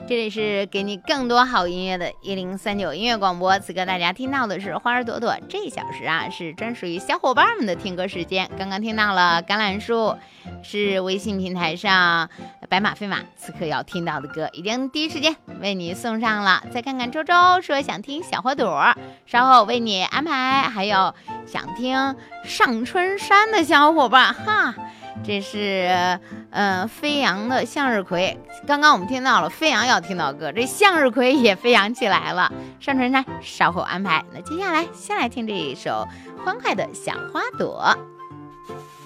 这里是给你更多好音乐的1039音乐广播。此刻大家听到的是花儿朵朵，这一小时啊是专属于小伙伴们的听歌时间。刚刚听到了橄榄树，是微信平台上白马飞马此刻要听到的歌，已经第一时间为你送上了。再看看周周说想听小花朵，稍后为你安排。还有想听上春山的小伙伴哈，这是飞扬的向日葵。刚刚我们听到了飞扬要听到歌，这向日葵也飞扬起来了。上春山稍后安排。那接下来先来听这一首欢快的小花朵。